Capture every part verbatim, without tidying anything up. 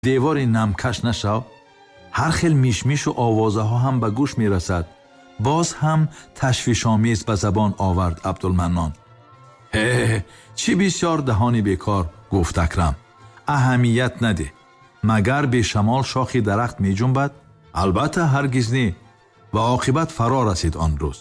دیوار نمکش نشو. هر خیل میشمیش و آوازه ها هم به گوش می رسد. باز هم تشویش آمیز به زبان آورد عبدالمنان. هه چی بسیار دهانی بیکار، گفت اکرم. اهمیت نده. مگر به شمال شاخی درخت می جنبد؟ البته هرگز نی. و عاقبت فرا رسید آن روز.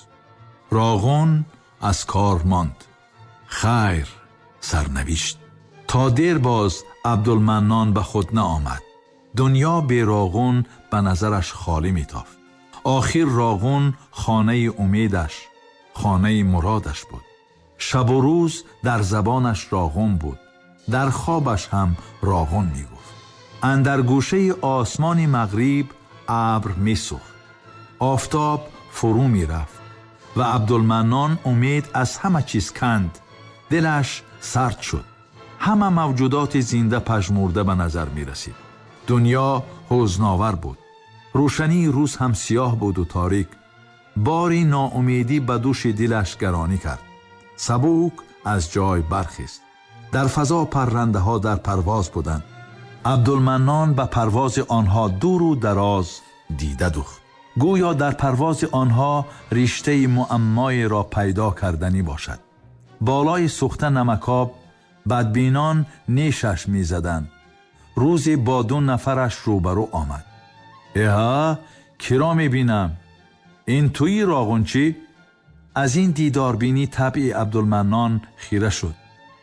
راغون از کار ماند. خیر سرنوشت. تا دیر باز عبدالمنان به خود نه آمد. دنیا بی راغون به نظرش خالی می تافت. آخر راغون خانه امیدش، خانه مرادش بود. شب و روز در زبانش راغون بود. در خوابش هم راغون می گفت. اندر گوشه آسمان مغرب ابر می سوخت. آفتاب فرو می رفت و عبدالمنان امید از همه چیز کند. دلش سرد شد. همه موجودات زنده پژمرده به نظر می رسید. دنیا حزن‌آور بود. روشنی روز هم سیاه بود و تاریک. باری ناامیدی به دوش دلش گرانی کرد. سبوک از جای برخیست. در فضا پرنده ها در پرواز بودند. عبدالمنان به پرواز آنها دور و دراز دیده دوخت. گویا در پرواز آنها رشته معمای را پیدا کردنی باشد. بالای سوخته نمکاب بدبینان نیشش می زدند. روزی با دو نفرش روبرو آمد. ایها کی را می بینم؟ این توی راغون چی؟ از این دیداربینی طبع عبدالمنان خیره شد.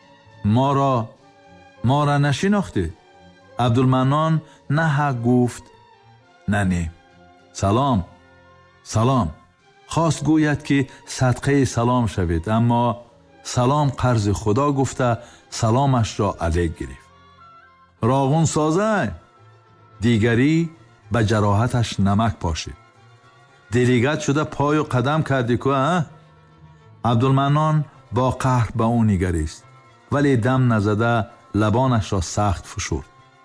ما را ما را نشناختی؟ عبدالمنان نه گفت نه نه. سلام سلام. خواست گوید که صدقه سلام شوید، اما سلام قرض خدا گفته سلامش را علیک گرفت. راغون سازه. دیگری به جراحتش نمک پاشید. دلیگت شده پای و قدم کردی که ها؟ عبدالمنان با قهر به او نگریست، ولی دم نزده لبانش را سخت فشرد.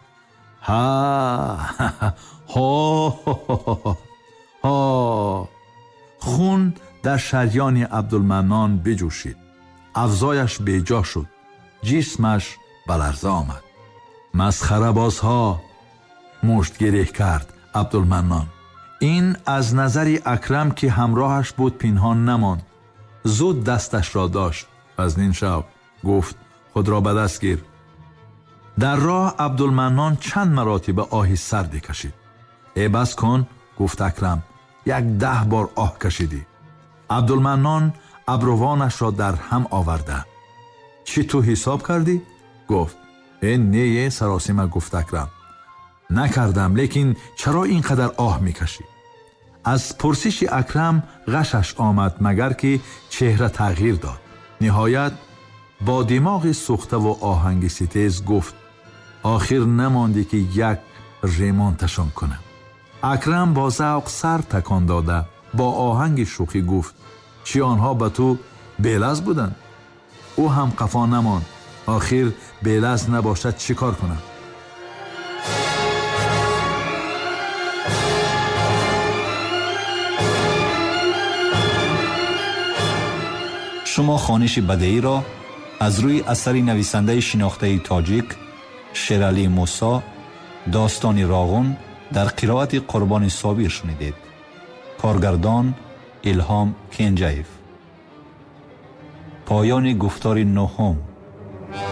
ها ها ها ها. خون در شریان عبدالمنان بجوشید. افزایش بیجا شد. جسمش به لرزه آمد. مسخره بازها، مشت گره کرد عبدالمنان. این از نظر اکرم که همراهش بود پنهان نماند. زود دستش را داشت. از نین شب گفت خود را به دست گیر. در راه عبدالمنان چند مراتب آهی سردی کشید. ای بس کن، گفت اکرم. یک ده بار آه کشیدی. عبدالمنان ابروانش را در هم آورده. چی تو حساب کردی؟ گفت این نیه سراسیمه. گفت اکرم نکردم، لیکن چرا اینقدر آه میکشی؟ از پرسش اکرم غشش آمد، مگر که چهره تغییر داد. نهایت با دماغ سوخته و آهنگ ستیز گفت آخر نماندی که یک ریمانتشان کنم. اکرم با ذوق سر تکان داده با آهنگ شوخی گفت چی آنها به تو بیلز بودند؟ او هم قفا نماند. آخر بیلز نباشد چی کار کنم؟ شما خوانش بدیعی را از روی اثر نویسنده شناخته تاجیک شیرعلی موسی داستان راغون در قرائت قربان صابر شنیدید. کارگردان الهام کنجیف. پایان گفتار نهم.